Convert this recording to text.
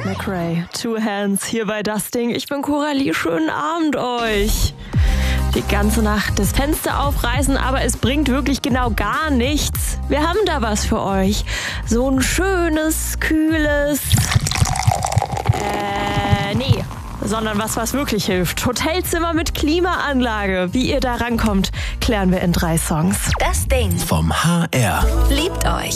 McRae, Two Hands, hier bei Das Ding. Ich bin Coralie, schönen Abend euch. Die ganze Nacht das Fenster aufreißen, aber es bringt wirklich genau gar nichts. Wir haben da was für euch. So ein schönes, kühles... nee. Sondern was wirklich hilft. Hotelzimmer mit Klimaanlage. Wie ihr da rankommt, klären wir in 3 Songs. Das Ding vom HR. liebt euch.